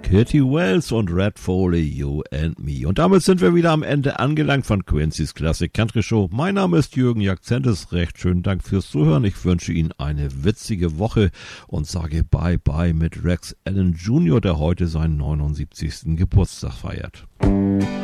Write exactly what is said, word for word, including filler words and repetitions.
Katie Wells und Red Foley, You and Me. Und damit sind wir wieder am Ende angelangt von Quincy's Classic Country Show. Mein Name ist Jürgen Jackzentis. Recht schönen Dank fürs Zuhören. Ich wünsche Ihnen eine witzige Woche und sage Bye-bye mit Rex Allen Junior, der heute seinen neunundsiebzigsten Geburtstag feiert.